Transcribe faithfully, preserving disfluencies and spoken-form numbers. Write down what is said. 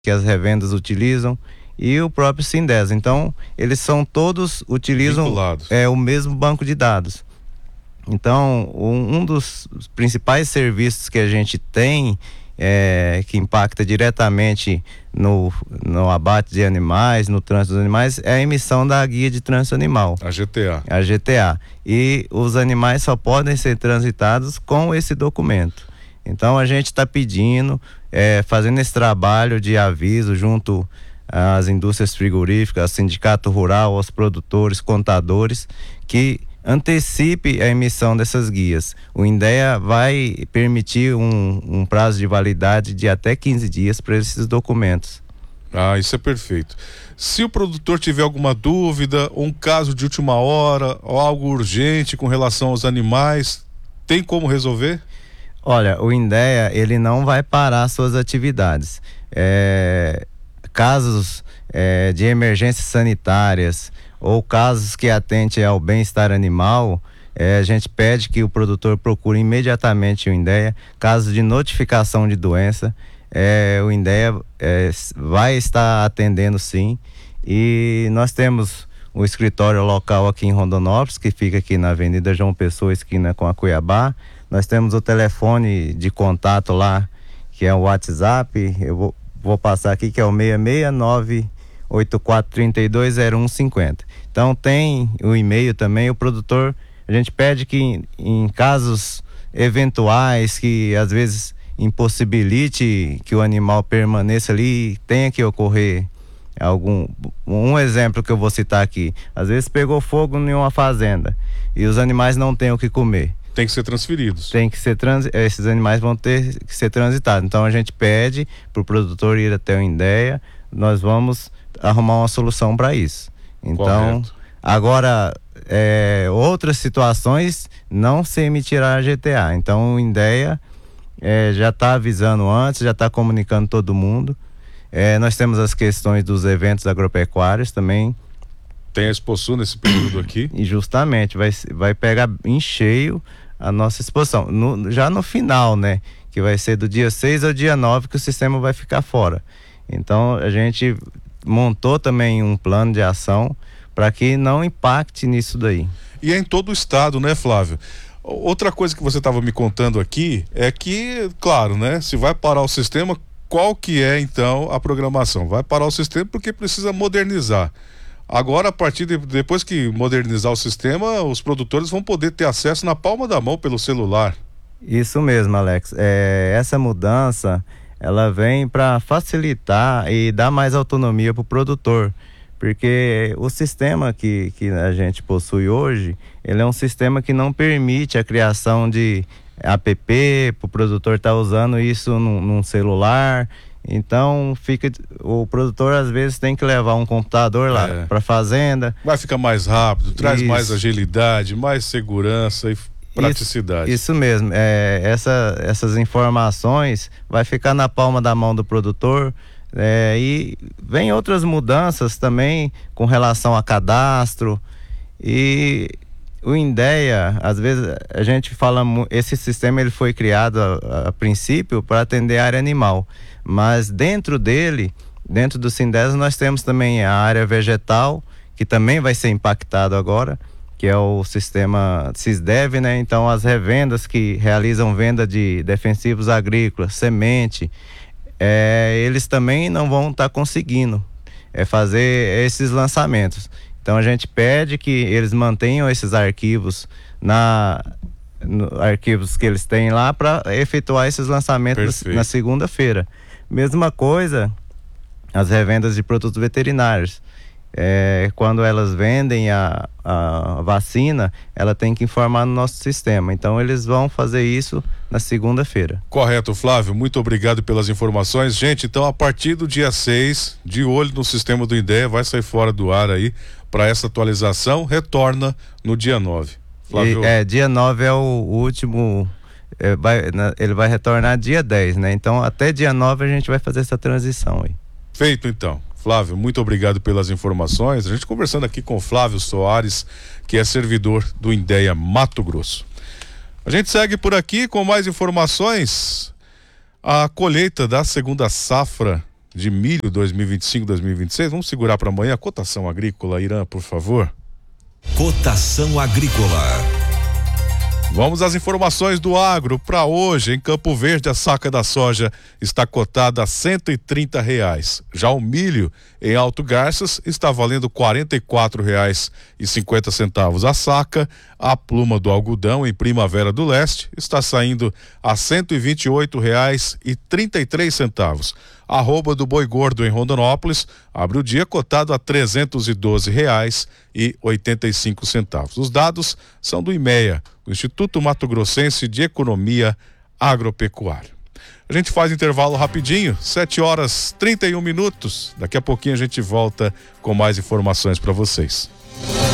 que as revendas utilizam e o próprio Sindesa. Então, eles são todos, utilizam é, o mesmo banco de dados. Então, um, um dos principais serviços que a gente tem, é, que impacta diretamente no, no abate de animais, no trânsito dos animais, é a emissão da guia de trânsito animal. A G T A. A G T A. E os animais só podem ser transitados com esse documento. Então, a gente está pedindo, é, fazendo esse trabalho de aviso junto às indústrias frigoríficas, ao sindicato rural, aos produtores, contadores, que antecipe a emissão dessas guias. O INDEA vai permitir um, um prazo de validade de até quinze dias para esses documentos. Ah, isso é perfeito. Se o produtor tiver alguma dúvida, um caso de última hora, ou algo urgente com relação aos animais, tem como resolver? Olha, o INDEA, ele não vai parar suas atividades. É, casos é, de emergências sanitárias ou casos que atentem ao bem-estar animal, é, a gente pede que o produtor procure imediatamente o INDEA. Casos de notificação de doença, é, o INDEA é, vai estar atendendo sim. E nós temos o escritório local aqui em Rondonópolis, que fica aqui na Avenida João Pessoa, esquina com a Cuiabá. Nós temos o telefone de contato lá, que é o WhatsApp, eu vou, vou passar aqui, que é o seis seis nove oito quatro três dois zero um cinco zero. Então tem o e-mail também, o produtor, a gente pede que em, em casos eventuais, que às vezes impossibilite que o animal permaneça ali, tenha que ocorrer algum, um exemplo que eu vou citar aqui, às vezes pegou fogo em uma fazenda e os animais não têm o que comer. Tem que ser transferidos. Tem que ser trans, esses animais vão ter que ser transitados. Então a gente pede para o produtor ir até o INDEA, nós vamos arrumar uma solução para isso. Então, correto. Agora, é, outras situações não se emitirá a G T A. Então o INDEA é, já está avisando antes, já está comunicando todo mundo. É, nós temos as questões dos eventos agropecuários também. Tem a Exposul nesse período aqui. E justamente, vai, vai pegar em cheio a nossa exposição. No, já no final, né? Que vai ser do dia seis ao dia nove que o sistema vai ficar fora. Então, a gente montou também um plano de ação para que não impacte nisso daí. E é em todo o estado, né, Flávio? Outra coisa que você estava me contando aqui é que, claro, né? Se vai parar o sistema, qual que é, então, a programação? Vai parar o sistema porque precisa modernizar. Agora, a partir de depois que modernizar o sistema, os produtores vão poder ter acesso na palma da mão pelo celular. Isso mesmo, Alex. É, essa mudança, ela vem para facilitar e dar mais autonomia para o produtor, porque o sistema que, que a gente possui hoje, ele é um sistema que não permite a criação de app para o produtor estar tá usando isso num, num celular. Então fica, o produtor às vezes tem que levar um computador lá é. para a fazenda. Vai ficar mais rápido, traz isso. mais agilidade, mais segurança e praticidade. Isso, isso mesmo, é, essa, essas informações vai ficar na palma da mão do produtor. É, e vem outras mudanças também com relação a cadastro. E o INDEA, às vezes a gente fala, esse sistema ele foi criado a, a princípio para atender a área animal, mas dentro dele, dentro do Sindesa, nós temos também a área vegetal, que também vai ser impactado agora, que é o sistema Sisdev, né? Então as revendas que realizam venda de defensivos agrícolas, semente, é, eles também não vão estar tá conseguindo é, fazer esses lançamentos. Então a gente pede que eles mantenham esses arquivos na no, arquivos que eles têm lá para efetuar esses lançamentos na, na segunda-feira. Mesma coisa as revendas de produtos veterinários. É, quando elas vendem a, a vacina, ela tem que informar no nosso sistema. Então eles vão fazer isso na segunda-feira. Correto, Flávio, muito obrigado pelas informações. Gente, então a partir do dia seis, de olho no sistema do INDEA, vai sair fora do ar aí para essa atualização, retorna no dia nove. Flávio... E, é, dia nove é o último, é, vai, na, ele vai retornar dia dez, né? Então até dia nove a gente vai fazer essa transição aí. Feito então. Flávio, muito obrigado pelas informações. A gente conversando aqui com o Flávio Soares, que é servidor do INDEA Mato Grosso. A gente segue por aqui com mais informações. A colheita da segunda safra de milho dois mil e vinte e cinco, dois mil e vinte e seis. Vamos segurar para amanhã a cotação agrícola, Irã, por favor. Cotação agrícola. Vamos às informações do agro para hoje. Em Campo Verde, a saca da soja está cotada a cento e trinta reais. Já o milho em Alto Garças está valendo quarenta e quatro reais e cinquenta centavos a saca. A pluma do algodão em Primavera do Leste está saindo a cento e vinte e oito reais e trinta e três centavos. A arroba do boi gordo em Rondonópolis abre o dia cotado a trezentos e doze reais e oitenta e cinco centavos. Os dados são do IMEA, o Instituto Mato Grossense de Economia Agropecuária. A gente faz intervalo rapidinho, sete horas e trinta e um minutos. Daqui a pouquinho a gente volta com mais informações para vocês.